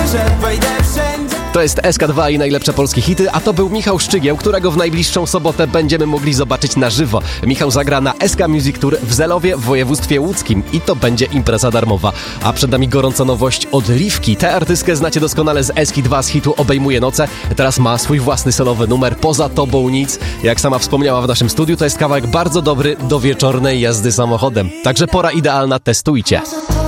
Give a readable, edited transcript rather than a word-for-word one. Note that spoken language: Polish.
że wejdę wszędzie. To jest SK2 i najlepsze polskie hity, a to był Michał Szczygieł, którego w najbliższą sobotę będziemy mogli zobaczyć na żywo. Michał zagra na SK Music Tour w Zelowie w województwie łódzkim i to będzie impreza darmowa. A przed nami gorąca nowość od Liwki. Tę artystkę znacie doskonale z SK2 z hitu Obejmuje noce. Teraz ma swój własny solowy numer Poza tobą nic. Jak sama wspomniała w naszym studiu, to jest kawałek bardzo dobry do wieczornej jazdy samochodem. Także pora idealna, testujcie.